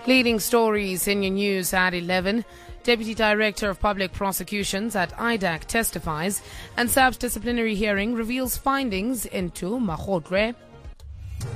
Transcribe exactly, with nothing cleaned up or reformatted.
Leading stories in your news at eleven. Deputy Director of Public Prosecutions at I D A C testifies, and S A P's disciplinary hearing reveals findings into Makgotlwe.